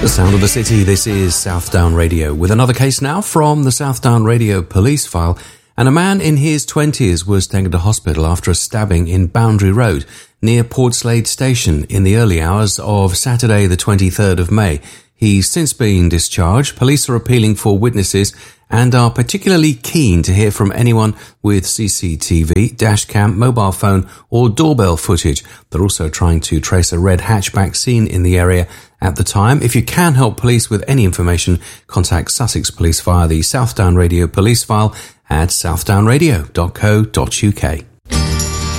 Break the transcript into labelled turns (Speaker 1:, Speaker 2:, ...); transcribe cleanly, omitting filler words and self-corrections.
Speaker 1: The sound of the city, this is Southdown Radio, with another case now from the Southdown Radio police file. And a man in his 20s was taken to hospital after a stabbing in Boundary Road near Portslade Station in the early hours of Saturday the 23rd of May. He's since been discharged. Police are appealing for witnesses and are particularly keen to hear from anyone with CCTV, dashcam, mobile phone or doorbell footage. They're also trying to trace a red hatchback seen in the area at the time. If you can help police with any information, contact Sussex Police via the Southdown Radio police file at southdownradio.co.uk.